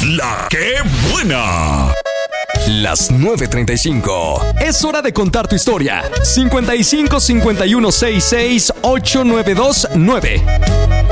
La que buena. Las 9:35. Es hora de contar tu historia. 55 51 66 8929.